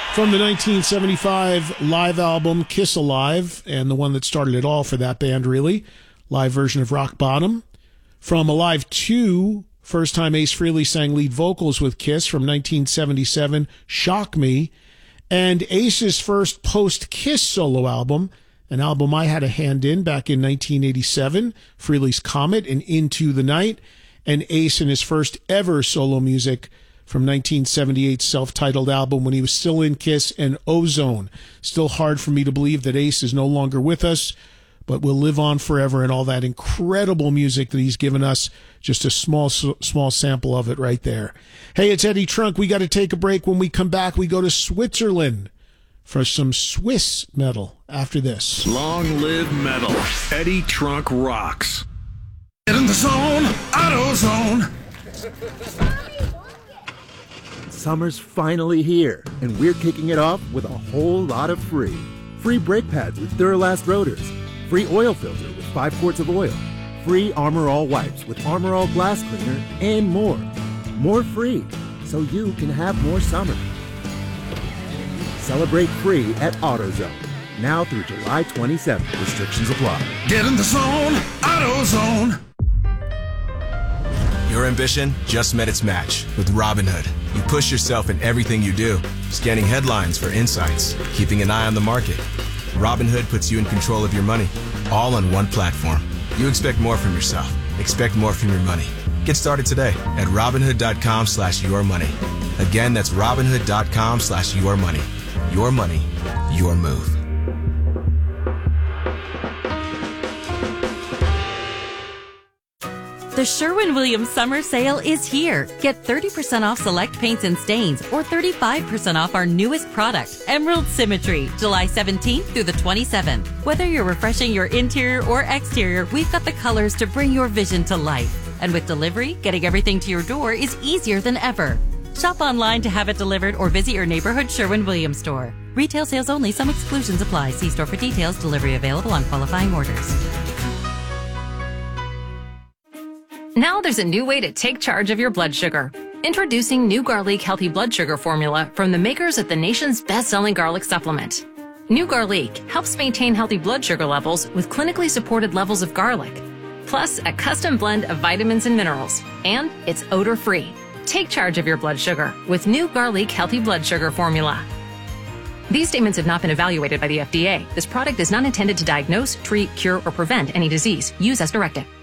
From the 1975 live album Kiss Alive, and the one that started it all for that band, really, live version of Rock Bottom. From Alive 2, first time Ace Frehley sang lead vocals with Kiss from 1977, Shock Me. And Ace's first post-Kiss solo album, an album I had a hand in back in 1987, Frehley's Comet and Into the Night. And Ace in his first ever solo music from 1978's self-titled album when he was still in Kiss, and Ozone. Still hard for me to believe that Ace is no longer with us, but will live on forever in all that incredible music that he's given us. Just a small sample of it right there. Hey, it's Eddie Trunk. We got to take a break. When we come back, we go to Switzerland for some Swiss metal after this. Long live metal. Eddie Trunk rocks. Get in the zone, AutoZone. Summer's finally here, and we're kicking it off with a whole lot of free. Free brake pads with Duralast rotors. Free oil filter with 5 quarts of oil. Free Armor All wipes with Armor All glass cleaner, and more. More free, so you can have more summer. Celebrate free at AutoZone. Now through July 27th. Restrictions apply. Get in the zone, AutoZone. Your ambition just met its match with Robinhood. You push yourself in everything you do, scanning headlines for insights, keeping an eye on the market. Robinhood puts you in control of your money, all on one platform. You expect more from yourself. Expect more from your money. Get started today at Robinhood.com/yourmoney. Again, that's Robinhood.com/yourmoney. Your money, your move. The Sherwin-Williams Summer Sale is here. Get 30% off select paints and stains or 35% off our newest product, Emerald Symmetry, July 17th through the 27th. Whether you're refreshing your interior or exterior, we've got the colors to bring your vision to life. And with delivery, getting everything to your door is easier than ever. Shop online to have it delivered or visit your neighborhood Sherwin-Williams store. Retail sales only. Some exclusions apply. See store for details. Delivery available on qualifying orders. Now there's a new way to take charge of your blood sugar. Introducing New Garlic Healthy Blood Sugar Formula from the makers of the nation's best-selling garlic supplement. New Garlic helps maintain healthy blood sugar levels with clinically supported levels of garlic, plus a custom blend of vitamins and minerals, and it's odor-free. Take charge of your blood sugar with New Garlic Healthy Blood Sugar Formula. These statements have not been evaluated by the FDA. This product is not intended to diagnose, treat, cure, or prevent any disease. Use as directed.